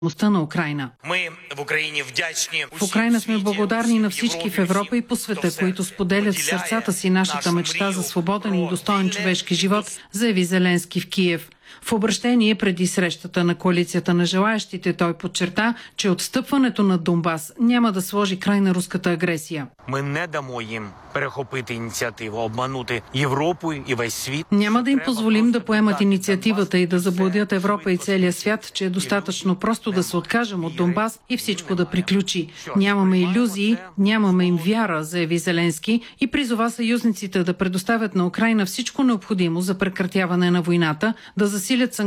на Украйна. В Украйна сме благодарни на всички в Европа и по света, които споделят в сърцата си нашата мечта за свободен и достоен човешки живот, заяви Зеленски в Киев. В обращение преди срещата на коалицията на желаещите той подчерта, че отстъпването на Донбас няма да сложи край на руската агресия. Няма да им позволим да поемат инициативата и да заблудят Европа и целия свят, че е достатъчно просто да се откажем от Донбас и всичко да приключи. Нямаме илюзии, нямаме им вяра, заяви Зеленски и призова съюзниците да предоставят на Украйна всичко необходимо за прекратяване на войната, да засилят санкциите